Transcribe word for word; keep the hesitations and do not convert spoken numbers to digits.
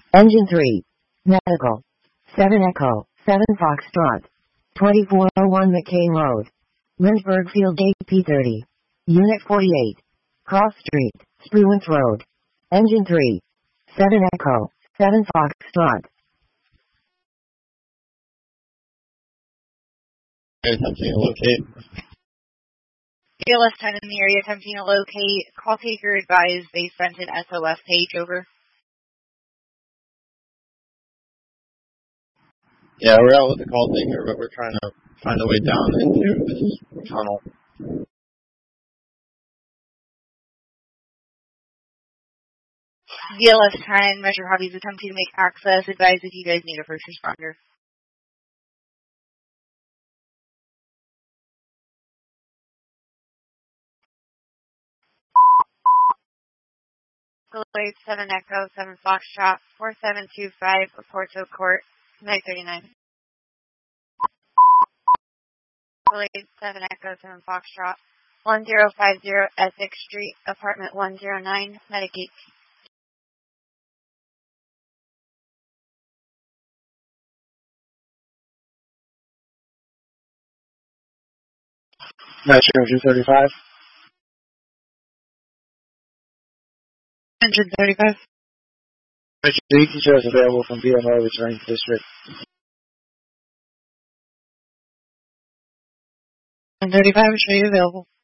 Engine three. Medical. seven Echo, seven Foxtrot. twenty-four oh one McCain Road. Lynchburg Field Gate P thirty. Unit forty-eight. Cross Street, Spruance Road. Engine three. seven Echo, seven Foxtrot. Attempting to locate. B L S ten in the area attempting to locate. Call taker advised they sent an S O S page over. Yeah, we're out with the call taker, but we're trying to find a way down into this tunnel. B L S ten, Measure Hobbies attempting to make access. Advise if you guys need a first responder. Deloitte seven Echo, seven Foxtrot, four seven two five, Porto Court, nine thirty-nine. Deloitte seven Echo, seven Foxtrot, one zero five zero Essex Street, apartment one zero nine, Medicaid. Metro Engine thirty-five. Engine thirty-five. Metro D T shows available from B M O returning to district. Engine thirty-five, show you available.